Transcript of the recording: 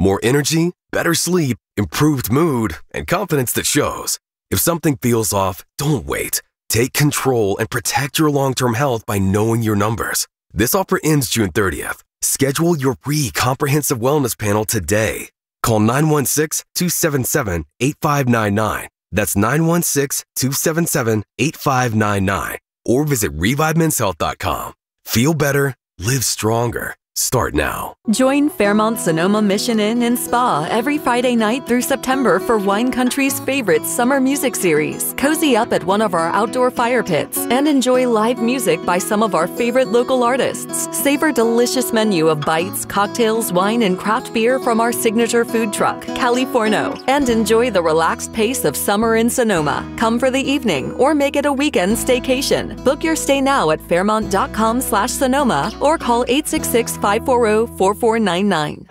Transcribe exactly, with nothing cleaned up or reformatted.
More energy, better sleep, improved mood, and confidence that shows. If something feels off, don't wait. Take control and protect your long-term health by knowing your numbers. This offer ends June thirtieth. Schedule your free comprehensive wellness panel today. Call nine one six, two seven seven, eight five nine nine. That's nine one six, two seven seven, eight five nine nine. Or visit revive mens health dot com. Feel better, live stronger. Start now. Join Fairmont Sonoma Mission Inn and Spa every Friday night through September for Wine Country's favorite summer music series. Cozy up at one of our outdoor fire pits and enjoy live music by some of our favorite local artists. Savor delicious menu of bites, cocktails, wine, and craft beer from our signature food truck, Californo, and enjoy the relaxed pace of summer in Sonoma. Come for the evening or make it a weekend staycation. Book your stay now at fairmont dot com slash Sonoma or call eight six six, five four zero, four four nine nine.